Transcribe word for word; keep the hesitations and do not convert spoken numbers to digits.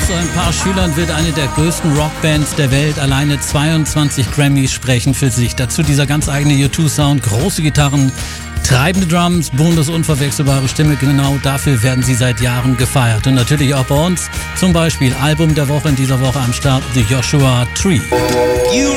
ein paar Schülern wird eine der größten Rockbands der Welt. Alleine zweiundzwanzig Grammys sprechen für sich. Dazu dieser ganz eigene U zwei Sound, große Gitarren, treibende Drums, Bonus unverwechselbare Stimme. Genau dafür werden sie seit Jahren gefeiert. Und natürlich auch bei uns. Zum Beispiel Album der Woche in dieser Woche am Start, The Joshua Tree. You